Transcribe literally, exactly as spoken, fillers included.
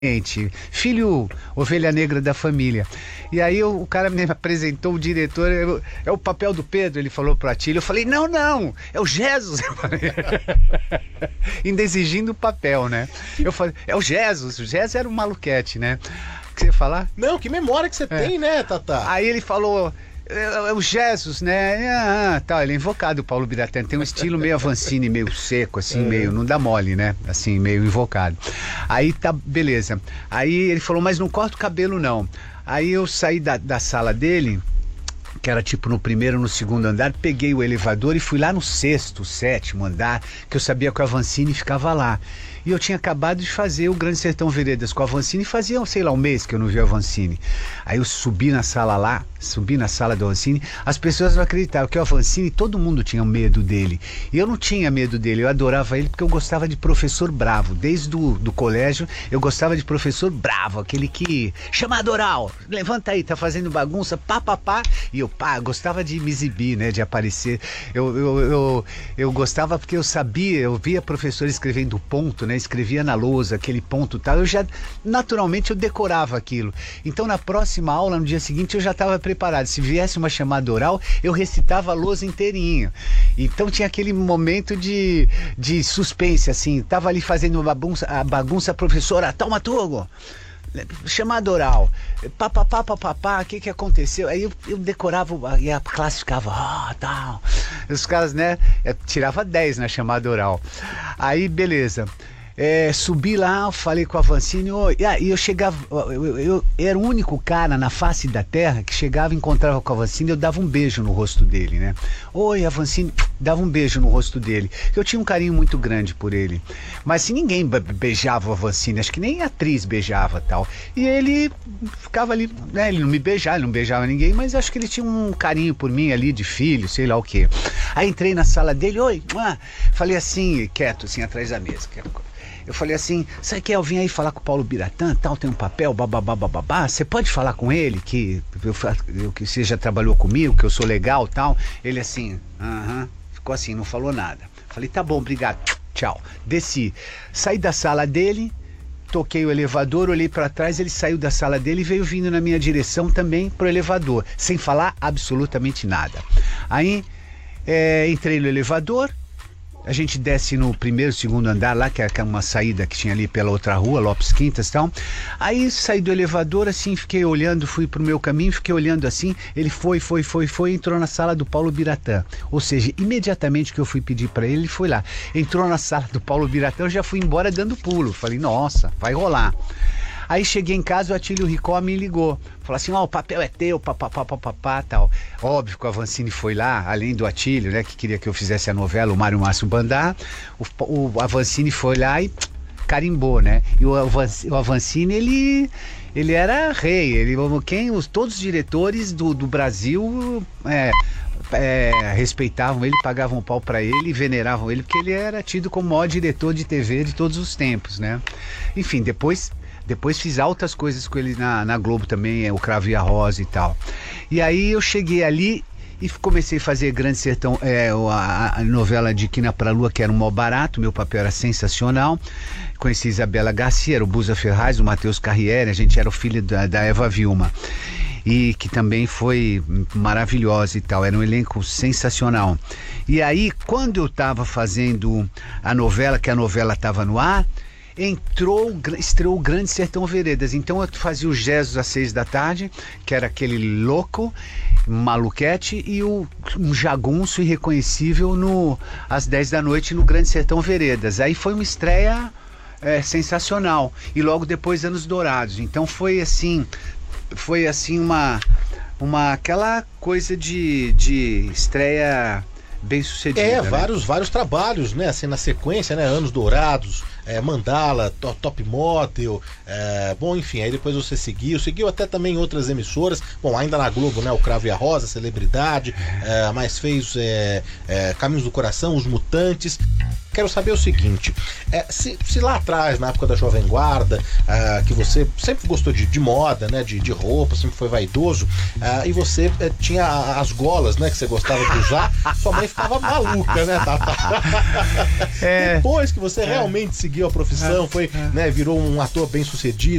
filho ovelha negra da família. E aí o, o cara me apresentou o diretor, eu, é o papel do Pedro, ele falou pro Atílio. Eu falei, não, não, é o Jesus. Eu falei, ainda exigindo o papel, né? Eu falei, é o Jesus, o Jesus era um maluquete, né? O que você ia falar? Não, que memória que você é. tem, né, Tata? Aí ele falou... É o Jesus, né? Ah, tá, ele é invocado, o Paulo Biratã. Tem um estilo meio Avancini, meio seco, assim, é. meio, não dá mole, né? Assim, meio invocado. Aí tá, beleza. Aí ele falou, mas não corta o cabelo, não. Aí eu saí da, da sala dele, que era tipo no primeiro ou no segundo andar, peguei o elevador e fui lá no sexto, sétimo andar, que eu sabia que o Avancini ficava lá. E eu tinha acabado de fazer o Grande Sertão Veredas com o Avancini, fazia, sei lá, um mês que eu não vi o Avancini. Aí eu subi na sala lá, subi na sala do Avancini, as pessoas não acreditavam que o Avancini, todo mundo tinha medo dele. E eu não tinha medo dele, eu adorava ele porque eu gostava de professor bravo. Desde o do colégio, eu gostava de professor bravo, aquele que, chamado oral, levanta aí, tá fazendo bagunça, pá, pá, pá. E eu, pá, gostava de me exibir, né, de aparecer. Eu, eu, eu, eu gostava porque eu sabia, eu via professor escrevendo ponto, né, escrevia na lousa, aquele ponto tal, eu já, naturalmente eu decorava aquilo. Então na próxima aula, no dia seguinte, eu já estava preparado. Se viesse uma chamada oral, eu recitava a lousa inteirinho. Então tinha aquele momento de, de suspense, assim, tava ali fazendo uma bagunça, a bagunça, a professora, taumaturgo, chamada oral, papapá, papapá, o que que aconteceu? Aí eu, eu decorava e a classe ficava, ó, oh, tal. Os caras, né, tirava dez na chamada oral. Aí, beleza. É, subi lá, falei com o Avancini, oh, e aí eu chegava, eu, eu, eu era o único cara na face da terra que chegava e encontrava com o Avancini, eu dava um beijo no rosto dele, né? Oi, Avancini, dava um beijo no rosto dele, eu tinha um carinho muito grande por ele, mas assim, ninguém beijava o Avancini, acho que nem a atriz beijava tal, e ele ficava ali, né, ele não me beijava, ele não beijava ninguém, mas acho que ele tinha um carinho por mim ali, de filho, sei lá o quê. Aí entrei na sala dele, oi, ah, falei assim, quieto, assim, atrás da mesa, quieto. Eu falei assim, sabe que eu vim aí falar com o Paulo Biratã, tal, tem um papel, bababá, bababá, você pode falar com ele, que, eu, eu, que você já trabalhou comigo, que eu sou legal, tal. Ele assim, aham, uh-huh, ficou assim, não falou nada. Falei, tá bom, obrigado, tchau. Desci, saí da sala dele, toquei o elevador, olhei pra trás, ele saiu da sala dele e veio vindo na minha direção também pro elevador, sem falar absolutamente nada. Aí, é, entrei no elevador, a gente desce no primeiro, segundo andar lá, que é uma saída que tinha ali pela outra rua, Lopes Quintas e tal. Aí saí do elevador, assim, fiquei olhando, fui pro meu caminho, fiquei olhando assim, ele foi, foi, foi, foi, entrou na sala do Paulo Biratã. Ou seja, imediatamente que eu fui pedir pra ele, ele foi lá. Entrou na sala do Paulo Biratã, eu já fui embora dando pulo. Falei, nossa, vai rolar. Aí cheguei em casa, o Atílio Ricó me ligou. Falou assim, ó, oh, o papel é teu, papapá, papapá, tal. Óbvio que o Avancini foi lá, além do Atílio, né, que queria que eu fizesse a novela, o Mário Márcio Bandar. O, o Avancini foi lá e carimbou, né? E o, o Avancini, ele, ele era rei. Ele, quem, os, todos os diretores do, do Brasil... É, É, respeitavam ele, pagavam um pau pra ele e veneravam ele, porque ele era tido como o maior diretor de T V de todos os tempos, né? Enfim, depois, depois fiz altas coisas com ele na, na Globo também, é, o Cravo e a Rosa e tal. E aí eu cheguei ali e comecei a fazer Grande Sertão, é, a, a novela de Quina pra Lua, que era um mó barato, meu papel era sensacional. Conheci Isabela Garcia, era o Buza Ferraz, o Matheus Carriere, a gente era o filho da, da Eva Vilma. E que também foi maravilhosa e tal, era um elenco sensacional. E aí, quando eu estava fazendo a novela, que a novela estava no ar, entrou, estreou o Grande Sertão Veredas. Então eu fazia o Jesus às seis da tarde, que era aquele louco, maluquete, e o, um jagunço irreconhecível no, às dez da noite no Grande Sertão Veredas. Aí foi uma estreia é, sensacional. E logo depois Anos Dourados. Então foi assim... Foi assim uma, uma aquela coisa de, de estreia bem sucedida. É, né? vários, vários trabalhos, né? Assim, na sequência, né? Anos Dourados, é, Mandala, to, Top Model, é, bom, enfim, aí depois você seguiu, seguiu até também outras emissoras, bom, ainda na Globo, né? O Cravo e a Rosa, Celebridade, é, mas fez é, é, Caminhos do Coração, Os Mutantes. Quero saber o seguinte, é, se, se lá atrás, na época da Jovem Guarda, uh, que você sempre gostou de, de moda, né, de, de roupa, sempre foi vaidoso, uh, e você uh, tinha as golas, né, que você gostava de usar, sua mãe ficava maluca, né, Tata? É, depois que você é. realmente seguiu seguiu a profissão, foi, né, virou um ator bem sucedido.